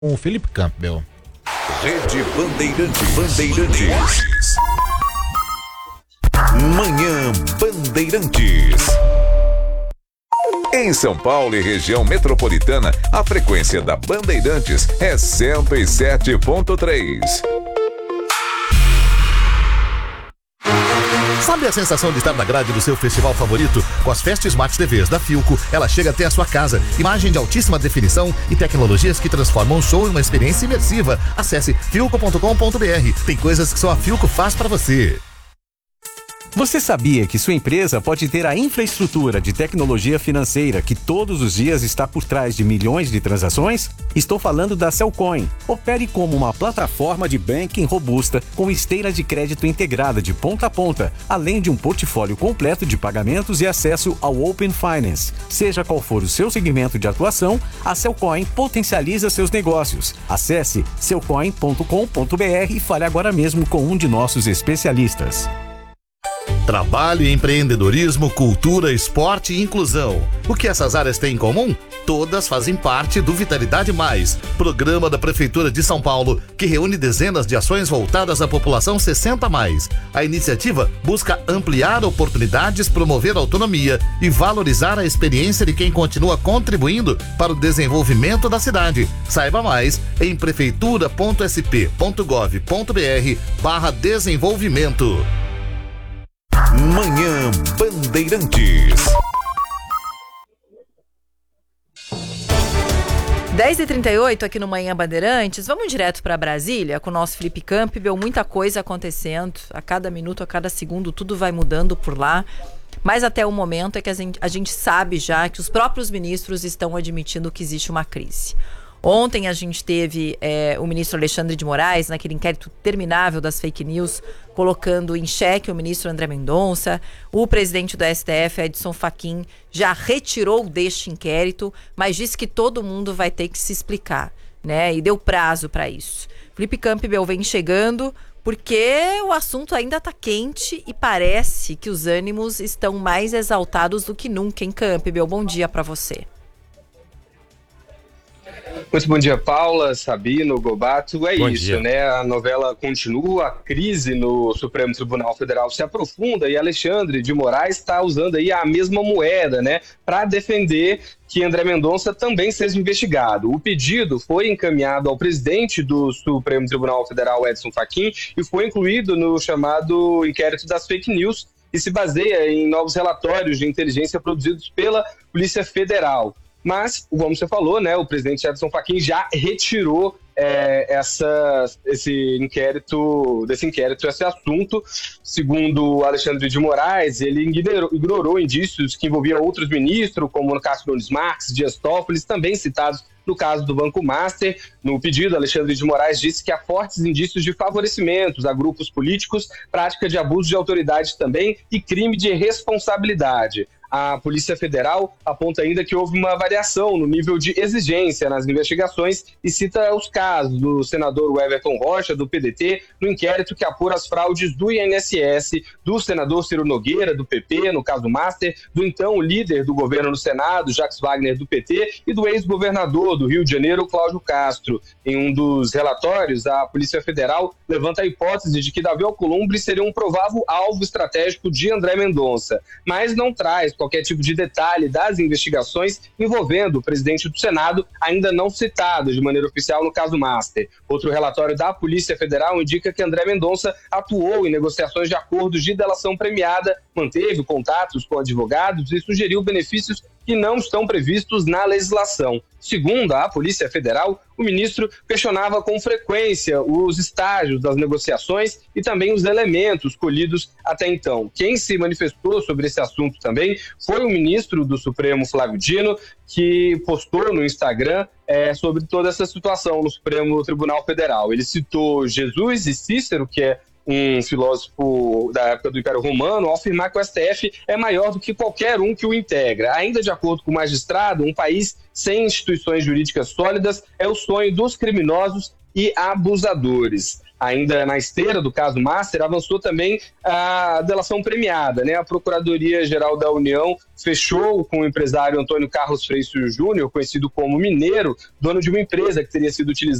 Com o Felipe Campbell. Rede Bandeirantes. Manhã Bandeirantes. Em São Paulo e região metropolitana, a frequência da Bandeirantes é 107.3. Sabe a sensação de estar na grade do seu festival favorito? Com as Fest Smart TVs da Philco, ela chega até a sua casa. Imagem de altíssima definição e tecnologias que transformam o show em uma experiência imersiva. Acesse philco.com.br. Tem coisas que só a Philco faz para você. Você sabia que sua empresa pode ter a infraestrutura de tecnologia financeira que todos os dias está por trás de milhões de transações? Estou falando da Cellcoin. Opere como uma plataforma de banking robusta com esteira de crédito integrada de ponta a ponta, além de um portfólio completo de pagamentos e acesso ao Open Finance. Seja qual for o seu segmento de atuação, a Cellcoin potencializa seus negócios. Acesse cellcoin.com.br e fale agora mesmo com um de nossos especialistas. Trabalho, empreendedorismo, cultura, esporte e inclusão. O que essas áreas têm em comum? Todas fazem parte do Vitalidade Mais, programa da Prefeitura de São Paulo, que reúne dezenas de ações voltadas à população 60+. A iniciativa busca ampliar oportunidades, promover autonomia e valorizar a experiência de quem continua contribuindo para o desenvolvimento da cidade. Saiba mais em prefeitura.sp.gov.br/desenvolvimento. Manhã Bandeirantes. 10h38 aqui no Manhã Bandeirantes. Vamos direto para Brasília com o nosso Felipe Campbell. Muita coisa acontecendo. A cada minuto, a cada segundo, tudo vai mudando por lá. Mas até o momento é que a gente sabe já que os próprios ministros estão admitindo que existe uma crise. Ontem a gente teve o ministro Alexandre de Moraes, naquele inquérito terminável das fake news, colocando em xeque o ministro André Mendonça. O presidente do STF, Edson Fachin, já retirou deste inquérito, mas disse que todo mundo vai ter que se explicar, né? E deu prazo para isso. Felipe Campbell vem chegando porque o assunto ainda está quente e parece que os ânimos estão mais exaltados do que nunca, hein, Campbell? Bom dia para você. Muito bom dia, Paula, Sabino, Gobato. Bom isso, dia. Né? A novela continua, a crise no Supremo Tribunal Federal se aprofunda e Alexandre de Moraes está usando aí a mesma moeda, né, para defender que André Mendonça também seja investigado. O pedido foi encaminhado ao presidente do Supremo Tribunal Federal, Edson Fachin, e foi incluído no chamado inquérito das fake news, que se baseia em novos relatórios de inteligência produzidos pela Polícia Federal. Mas, como você falou, né, o presidente Edson Fachin já retirou esse inquérito, esse assunto. Segundo Alexandre de Moraes, ele ignorou indícios que envolviam outros ministros, como no caso de Nunes Marques, Dias Toffoli, também citados no caso do Banco Master. No pedido, Alexandre de Moraes disse que há fortes indícios de favorecimentos a grupos políticos, prática de abuso de autoridade também e crime de responsabilidade. A Polícia Federal aponta ainda que houve uma variação no nível de exigência nas investigações e cita os casos do senador Everton Rocha, do PDT, no inquérito que apura as fraudes do INSS, do senador Ciro Nogueira, do PP, no caso do Master, do então líder do governo no Senado, Jacques Wagner, do PT, e do ex-governador do Rio de Janeiro, Cláudio Castro. Em um dos relatórios, a Polícia Federal levanta a hipótese de que Davi Alcolumbre seria um provável alvo estratégico de André Mendonça, mas não traz qualquer tipo de detalhe das investigações envolvendo o presidente do Senado, ainda não citado de maneira oficial no caso Master. Outro relatório da Polícia Federal indica que André Mendonça atuou em negociações de acordos de delação premiada, manteve contatos com advogados e sugeriu benefícios que não estão previstos na legislação. Segundo a Polícia Federal, o ministro questionava com frequência os estágios das negociações e também os elementos colhidos até então. Quem se manifestou sobre esse assunto também foi o ministro do Supremo, Flávio Dino, que postou no Instagram sobre toda essa situação no Supremo Tribunal Federal. Ele citou Jesus e Cícero, que é um filósofo da época do Império Romano, ao afirmar que o STF é maior do que qualquer um que o integra. Ainda de acordo com o magistrado, um país sem instituições jurídicas sólidas é o sonho dos criminosos e abusadores. ainda na esteira do caso Master, avançou também a delação premiada, né? A Procuradoria-Geral da União fechou com o empresário Antônio Carlos Freixo Júnior, conhecido como Mineiro, dono de uma empresa que teria sido utilizada